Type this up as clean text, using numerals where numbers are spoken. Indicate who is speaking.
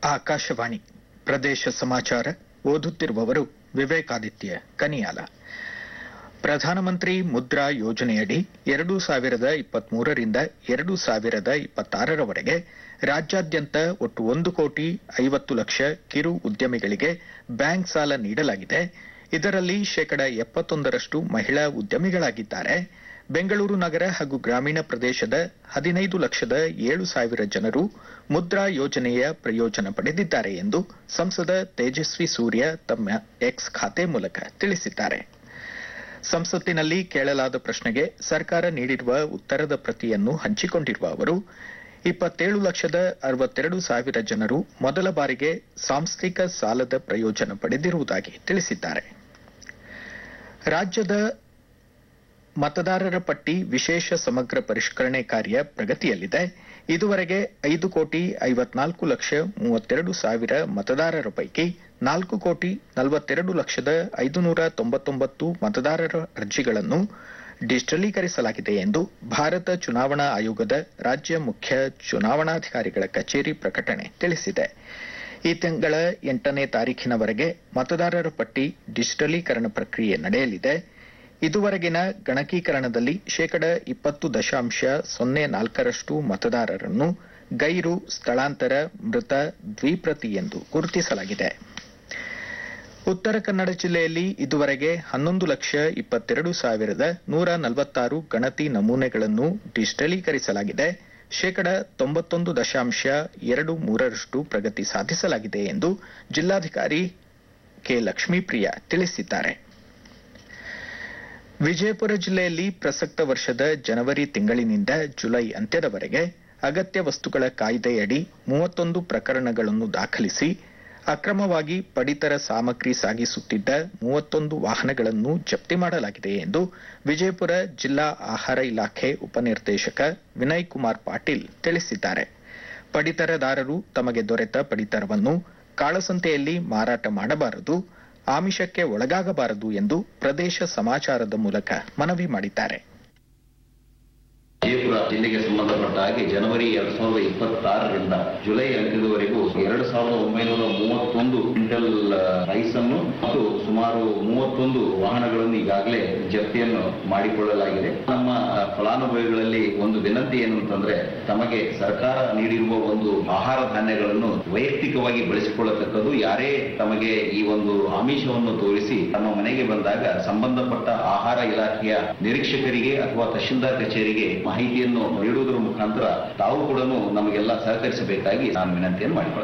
Speaker 1: ಆಕಾಶವಾಣಿ ಪ್ರದೇಶ ಸಮಾಚಾರ ಓದುತ್ತಿರುವವರು ವಿವೇಕಾದಿತ್ಯ ಕನಿಯಾಲ. ಪ್ರಧಾನಮಂತ್ರಿ ಮುದ್ರಾ ಯೋಜನೆಯಡಿ 2023ರಿಂದ 2026ರವರೆಗೆ ರಾಜ್ಯಾದ್ಯಂತ ಒಟ್ಟು 1,50,00,000 ಕಿರು ಉದ್ಯಮಿಗಳಿಗೆ ಬ್ಯಾಂಕ್ ಸಾಲ ನೀಡಲಾಗಿದೆ. ಇದರಲ್ಲಿ 71% ಮಹಿಳಾ ಉದ್ಯಮಿಗಳಾಗಿದ್ದಾರೆ. ಬೆಂಗಳೂರು ನಗರ ಹಾಗೂ ಗ್ರಾಮೀಣ ಪ್ರದೇಶದ 15,07,000 ಜನರು ಮುದ್ರಾ ಯೋಜನೆಯ ಪ್ರಯೋಜನ ಪಡೆದಿದ್ದಾರೆ ಎಂದು ಸಂಸದ ತೇಜಸ್ವಿ ಸೂರ್ಯ ತಮ್ಮ ಎಕ್ಸ್ ಖಾತೆ ಮೂಲಕ ತಿಳಿಸಿದ್ದಾರೆ. ಸಂಸತ್ತಿನಲ್ಲಿ ಕೇಳಲಾದ ಪ್ರಶ್ನೆಗೆ ಸರ್ಕಾರ ನೀಡಿರುವ ಉತ್ತರದ ಪ್ರತಿಯನ್ನು ಹಂಚಿಕೊಂಡಿರುವ ಅವರು 27,62,000 ಜನರು ಮೊದಲ ಬಾರಿಗೆ ಸಾಂಸ್ಥಿಕ ಸಾಲದ ಪ್ರಯೋಜನ ಪಡೆದಿರುವುದಾಗಿ ತಿಳಿಸಿದ್ದಾರೆ. ರಾಜ್ಯದ ಮತದಾರರ ಪಟ್ಟಿ ವಿಶೇಷ ಸಮಗ್ರ ಪರಿಷ್ಕರಣೆ ಕಾರ್ಯ ಪ್ರಗತಿಯಲ್ಲಿದೆ. ಇದುವರೆಗೆ 5,54,32,000 ಮತದಾರರ ಪೈಕಿ 4,42,599 ಮತದಾರರ ಅರ್ಜಿಗಳನ್ನು ಡಿಜಿಟಲೀಕರಿಸಲಾಗಿದೆ ಎಂದು ಭಾರತ ಚುನಾವಣಾ ಆಯೋಗದ ರಾಜ್ಯ ಮುಖ್ಯ ಚುನಾವಣಾಧಿಕಾರಿಗಳ ಕಚೇರಿ ಪ್ರಕಟಣೆ ತಿಳಿಸಿದೆ. ಈ ತಿಂಗಳ 8ನೇ ತಾರೀಖಿನವರೆಗೆ ಮತದಾರರ ಪಟ್ಟಿ ಡಿಜಿಟಲೀಕರಣ ಪ್ರಕ್ರಿಯೆ ನಡೆಯಲಿದೆ. ಇದುವರೆಗಿನ ಗಣಕೀಕರಣದಲ್ಲಿ 20.04% ಮತದಾರರನ್ನು ಗೈರು, ಸ್ಥಳಾಂತರ, ಮೃತ, ದ್ವಿಪ್ರತಿ ಎಂದು ಗುರುತಿಸಲಾಗಿದೆ. ಉತ್ತರ ಕನ್ನಡ ಜಿಲ್ಲೆಯಲ್ಲಿ ಇದುವರೆಗೆ 11,22,146 ಗಣತಿ ನಮೂನೆಗಳನ್ನು ಡಿಜಿಟಲೀಕರಿಸಲಾಗಿದೆ. 91.23% ಪ್ರಗತಿ ಸಾಧಿಸಲಾಗಿದೆ ಎಂದು ಜಿಲ್ಲಾಧಿಕಾರಿ ಕೆ. ಲಕ್ಷ್ಮೀಪ್ರಿಯ ತಿಳಿಸಿದ್ದಾರೆ. ವಿಜಯಪುರ ಜಿಲ್ಲೆಯಲ್ಲಿ ಪ್ರಸಕ್ತ ವರ್ಷದ ಜನವರಿ ತಿಂಗಳಿನಿಂದ ಜುಲೈ ಅಂತ್ಯದವರೆಗೆ ಅಗತ್ಯ ವಸ್ತುಗಳ ಕಾಯ್ದೆಯಡಿ 31 ಪ್ರಕರಣಗಳನ್ನು ದಾಖಲಿಸಿ ಅಕ್ರಮವಾಗಿ ಪಡಿತರ ಸಾಮಗ್ರಿ ಸಾಗಿಸುತ್ತಿದ್ದ 31 ವಾಹನಗಳನ್ನು ಜಪ್ತಿ ಮಾಡಲಾಗಿದೆ ಎಂದು ವಿಜಯಪುರ ಜಿಲ್ಲಾ ಆಹಾರ ಇಲಾಖೆ ಉಪನಿರ್ದೇಶಕ ವಿನಯ್ ಕುಮಾರ್ ಪಾಟೀಲ್ ತಿಳಿಸಿದ್ದಾರೆ. ಪಡಿತರದಾರರು ತಮಗೆ ದೊರೆತ ಪಡಿತರವನ್ನು ಕಾಳಸಂತೆಯಲ್ಲಿ ಮಾರಾಟ ಮಾಡಬಾರದು, ಆಮಿಷಕ್ಕೆ ಒಳಗಾಗಬಾರದು ಎಂದು ಪ್ರದೇಶ ಸಮಾಚಾರದ ಮೂಲಕ ಮನವಿ ಮಾಡಿದ್ದಾರೆ.
Speaker 2: ವಿಜಯಪುರ ಜಿಲ್ಲೆಗೆ ಸಂಬಂಧಪಟ್ಟ ಹಾಗೆ ಜನವರಿ 2026ರಿಂದ ಜುಲೈ ಅಂತ್ಯದವರೆಗೂ 2,931 ಕ್ವಿಂಟಲ್ ರೈಸ್ ಅನ್ನು ಮತ್ತು ಸುಮಾರು 31 ವಾಹನಗಳನ್ನು ಈಗಾಗಲೇ ಜಪ್ತಿಯನ್ನು ಮಾಡಿಕೊಳ್ಳಲಾಗಿದೆ. ನಮ್ಮ ಫಲಾನುಭವಿಗಳಲ್ಲಿ ಒಂದು ವಿನಂತಿ ಏನು ಅಂತಂದ್ರೆ, ತಮಗೆ ಸರ್ಕಾರ ನೀಡಿರುವ ಒಂದು ಆಹಾರ ಧಾನ್ಯಗಳನ್ನು ವೈಯಕ್ತಿಕವಾಗಿ ಬಳಸಿಕೊಳ್ಳತಕ್ಕದ್ದು. ಯಾರೇ ತಮಗೆ ಈ ಒಂದು ಆಮಿಷವನ್ನು ತೋರಿಸಿ ತಮ್ಮ ಮನೆಗೆ ಬಂದಾಗ ಸಂಬಂಧಪಟ್ಟ ಆಹಾರ ಇಲಾಖೆಯ ನಿರೀಕ್ಷಕರಿಗೆ ಅಥವಾ ತಹಶೀಲ್ದಾರ್ ಕಚೇರಿಗೆ ಮಾಹಿತಿಯನ್ನು ನೀಡುವುದರ ಮುಖಾಂತರ ತಾವು ಕೂಡ ನಮಗೆಲ್ಲ ಸಹಕರಿಸಬೇಕಾಗಿ ನಾನು ವಿನಂತಿಯನ್ನು ಮಾಡಿಕೊಳ್ಳುತ್ತೇನೆ.